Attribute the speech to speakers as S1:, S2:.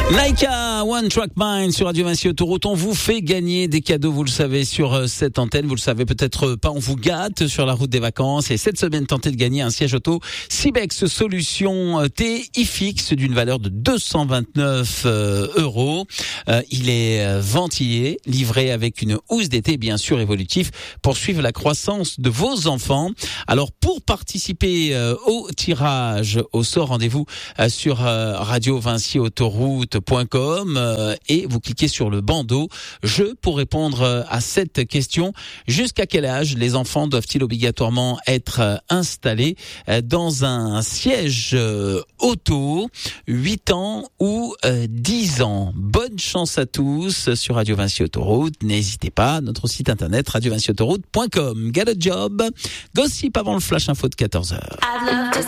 S1: Laika, One Track Mind sur Radio Vinci Autoroute. On vous fait gagner des cadeaux, vous le savez, sur cette antenne. Vous le savez peut-être pas, on vous gâte sur la route des vacances. Et cette semaine, tentez de gagner un siège auto Sibex Solution T iFix d'une valeur de 229 €. Il est ventillé, livré avec une housse d'été, bien sûr, évolutif, pour suivre la croissance de vos enfants. Alors, pour participer au tirage au sort, rendez-vous sur radiovinciautoroute.com et vous cliquez sur le bandeau jeu pour répondre à cette question. Jusqu'à quel âge les enfants doivent-ils obligatoirement être installés dans un siège auto, 8 ans ou 10 ans? Bonne chance à tous sur Radio Vinci Autoroute. N'hésitez pas, notre site internet radiovinciautoroute.com. Get a job. Gossip avant le flash info de 14h.